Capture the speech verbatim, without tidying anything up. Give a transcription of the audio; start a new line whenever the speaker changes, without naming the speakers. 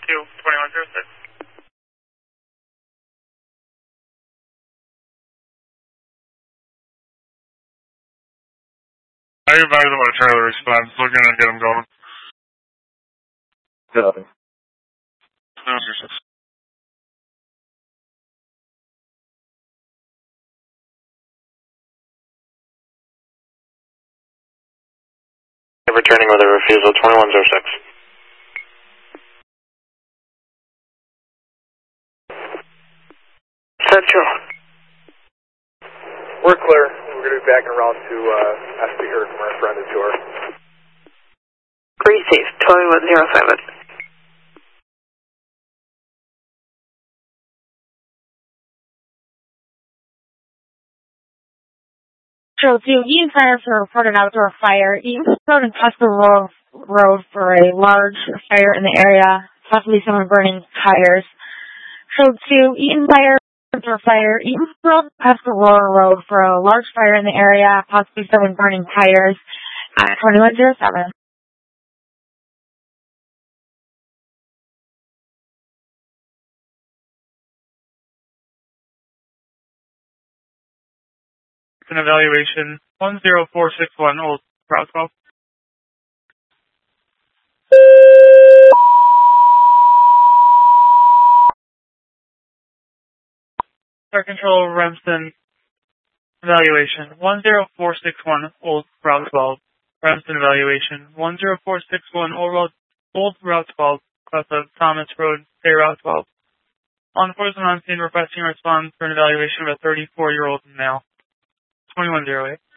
two, twenty-one zero six.
I advise them on a trailer response. We're going to get them going.
Copy.
No, zero six.
Returning with a refusal, twenty-one zero six.
Central. We're clear. We're going to be back around to uh, ask to hear from our friend at tour.
Greasy, twenty-one zero seven.
Control two, Eaton Fire for reported outdoor fire. Eaton Road and Custer Road, Road for a large fire in the area, possibly someone burning tires. Control two, Eaton Fire outdoor fire. Eaton Road and Custer Road for a large fire in the area, possibly someone burning tires. Uh, twenty-one zero seven.
It's an evaluation, one zero four six one, Old Route twelve. Fire Control, Remsen, evaluation, one zero four six one, Old Route twelve. Remsen evaluation, one zero four six one, Old Route, Old Route twelve, south of Thomas Road, State Route twelve. On enforcement on scene requesting a response for an evaluation of a thirty-four-year-old male. twenty-one zero eight.